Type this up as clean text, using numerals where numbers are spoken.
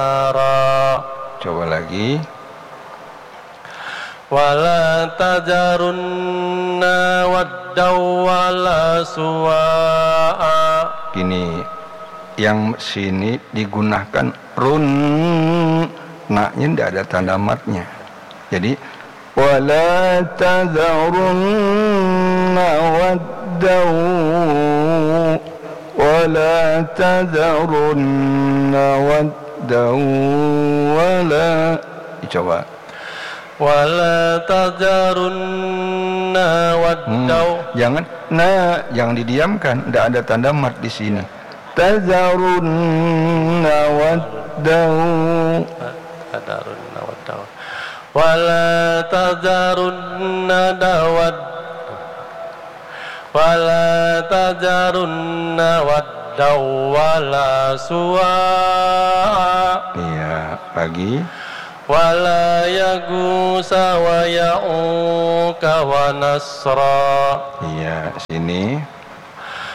Coba lagi. Wala tajarunna waddaw wala suwa'a. Gini, yang sini digunakan run, naknya tidak ada tanda matnya. Jadi wala tadharunna waddaw wala tadharunna waddaw wala. Coba. Wala tajarunna waddaw. Jangan jangan didiamkan, tidak ada tanda mat di sini. Tazarunna waddaw. Tajarunna waddaw. Wala tajarunna dawad. Wala tajarunna waddaw wala suwa. Iya, lagi. Wala yagusa wa ya'uka wa nasra. Iya, sini.